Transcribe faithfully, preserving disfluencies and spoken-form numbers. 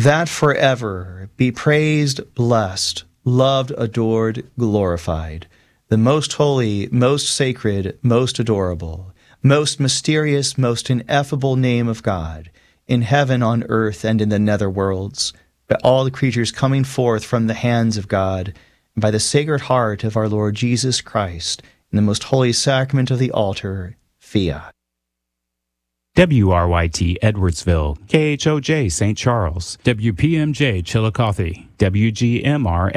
that forever be praised, blessed, loved, adored, glorified, the most holy, most sacred, most adorable, most mysterious, most ineffable name of God, in heaven, on earth, and in the nether worlds, by all the creatures coming forth from the hands of God, and by the sacred heart of our Lord Jesus Christ, in the most holy sacrament of the altar, fiat. W R Y T Edwardsville, K H O J Saint Charles, W P M J Chillicothe, W G M R